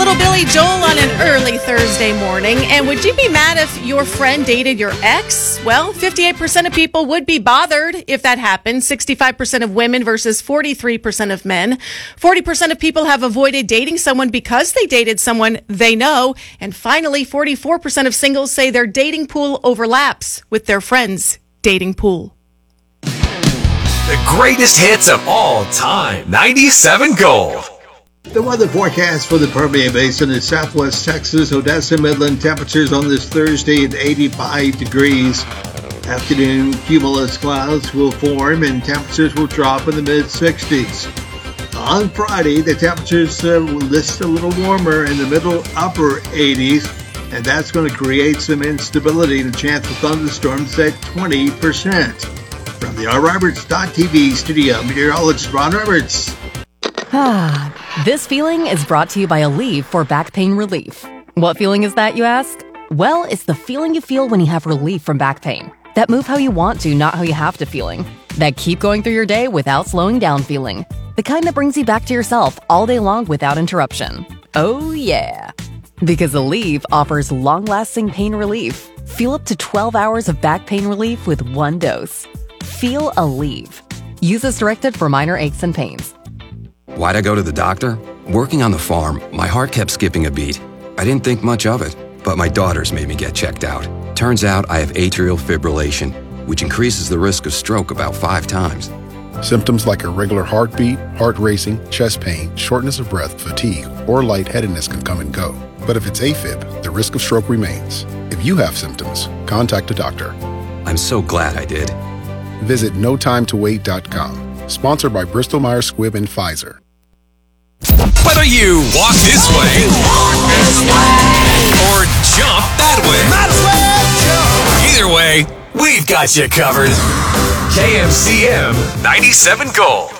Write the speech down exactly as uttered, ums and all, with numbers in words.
little Billy Joel on an early Thursday morning. And would you be mad if your friend dated your ex? Well, fifty-eight percent of people would be bothered if that happened. sixty-five percent of women versus forty-three percent of men. forty percent of people have avoided dating someone because they dated someone they know. And finally, forty-four percent of singles say their dating pool overlaps with their friends' dating pool. The greatest hits of all time. ninety-seven Gold. The weather forecast for the Permian Basin is southwest Texas, Odessa, Midland. Temperatures on this Thursday at eighty-five degrees. Afternoon cumulus clouds will form and temperatures will drop in the mid-sixties. On Friday, the temperatures uh, will list a little warmer in the middle upper eighties, and that's going to create some instability and a chance of thunderstorms at twenty percent. From the R Roberts dot T V studio, meteorologist Ron Roberts. Ah, this feeling is brought to you by Aleve for back pain relief. What feeling is that, you ask? Well, it's the feeling you feel when you have relief from back pain. That move how you want to, not how you have to feeling. That keep going through your day without slowing down feeling. The kind that brings you back to yourself all day long without interruption. Oh yeah. Because Aleve offers long-lasting pain relief. Feel up to twelve hours of back pain relief with one dose. Feel Aleve. Use as directed for minor aches and pains. Why'd I go to the doctor? Working on the farm, my heart kept skipping a beat. I didn't think much of it, but my daughters made me get checked out. Turns out I have atrial fibrillation, which increases the risk of stroke about five times. Symptoms like irregular heartbeat, heart racing, chest pain, shortness of breath, fatigue, or lightheadedness can come and go. But if it's AFib, the risk of stroke remains. If you have symptoms, contact a doctor. I'm so glad I did. Visit no time to wait dot com. Sponsored by Bristol Myers Squibb and Pfizer. Whether you walk this way or jump that way, either way, we've got you covered. K M C M ninety-seven Gold.